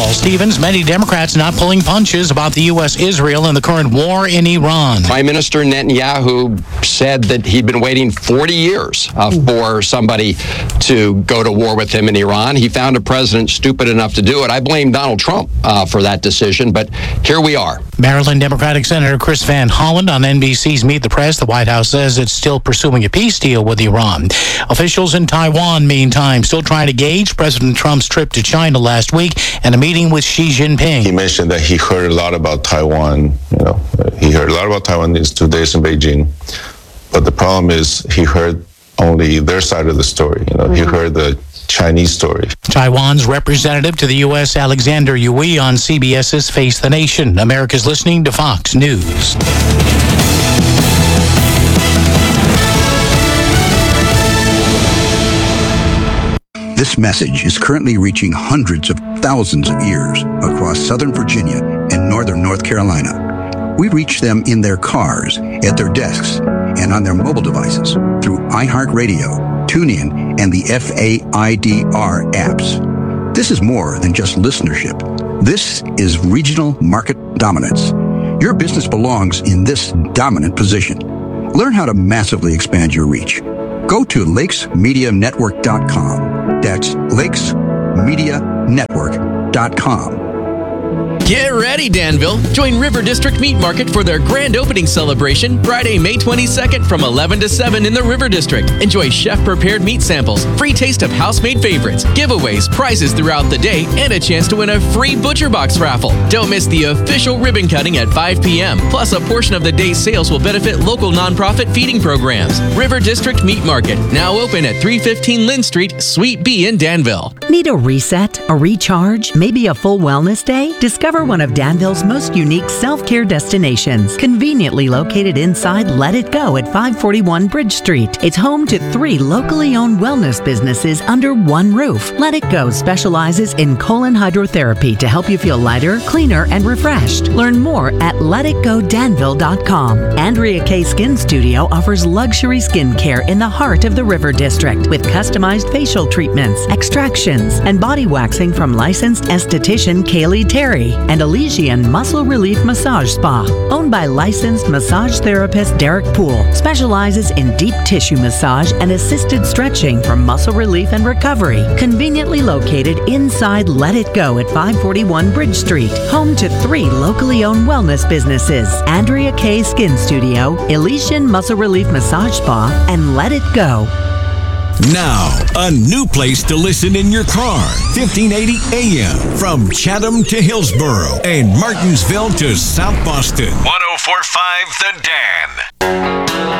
Paul Stevens. Many Democrats not pulling punches about the U.S., Israel, and the current war in Iran. Prime Minister Netanyahu said that he'd been waiting 40 years for somebody to go to war with him in Iran. He found a president stupid enough to do it. I blame Donald Trump for that decision, but here we are. Maryland Democratic Senator Chris Van Hollen on NBC's Meet the Press. The White House says it's still pursuing a peace deal with Iran. Officials in Taiwan, meantime, still trying to gauge President Trump's trip to China last week and a meeting with Xi Jinping. He mentioned that he heard a lot about Taiwan. He heard a lot about Taiwan these 2 days in Beijing. But the problem is he heard only their side of the story. He heard the Chinese story. Taiwan's representative to the U.S., Alexander Yui, on CBS's Face the Nation. America's listening to Fox News. This message is currently reaching hundreds of thousands of ears across Southern Virginia and Northern North Carolina. We reach them in their cars, at their desks, and on their mobile devices through iHeartRadio, TuneIn, and the FAIDR apps. This is more than just listenership. This is regional market dominance. Your business belongs in this dominant position. Learn how to massively expand your reach. Go to lakesmedianetwork.com. That's lakesmedianetwork.com. Get ready, Danville. Join River District Meat Market for their grand opening celebration Friday, May 22nd from 11 to 7 in the River District. Enjoy chef-prepared meat samples, free taste of house-made favorites, giveaways, prizes throughout the day, and a chance to win a free Butcher Box raffle. Don't miss the official ribbon cutting at 5 p.m. Plus, a portion of the day's sales will benefit local nonprofit feeding programs. River District Meat Market, now open at 315 Lynn Street, Suite B in Danville. Need a reset, a recharge, maybe a full wellness day? Discover one of Danville's most unique self-care destinations, conveniently located inside Let It Go at 541 Bridge Street. It's home to 3 locally owned wellness businesses under one roof. Let It Go specializes in colon hydrotherapy to help you feel lighter, cleaner, and refreshed. Learn more at letitgodanville.com. Andrea K Skin Studio offers luxury skincare in the heart of the River District with customized facial treatments, extractions, and body waxing from licensed esthetician Kaylee Terry, and Elysian Muscle Relief Massage Spa, owned by licensed massage therapist Derek Poole, specializes in deep tissue massage and assisted stretching for muscle relief and recovery. Conveniently located inside Let It Go at 541 Bridge Street, home to 3 locally owned wellness businesses, Andrea K Skin Studio, Elysian Muscle Relief Massage Spa, and Let It Go. Now, a new place to listen in your car. 1580 AM from Chatham to Hillsboro and Martinsville to South Boston. 104.5 The Dan.